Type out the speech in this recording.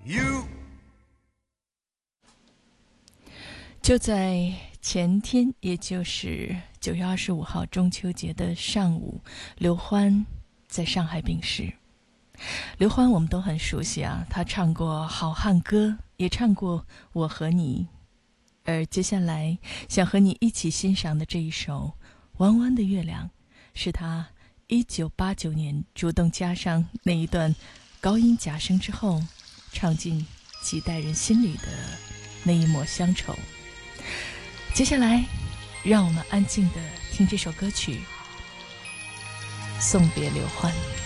就在前天，也就是9月25号中秋节的上午，刘欢在上海病逝。刘欢我们都很熟悉啊，他唱过《好汉歌》，也唱过《我和你》。而接下来想和你一起欣赏的这一首《弯弯的月亮》，是他1989年主动加上那一段高音假声之后，唱进几代人心里的那一抹乡愁。接下来让我们安静地听这首歌曲，送别刘欢。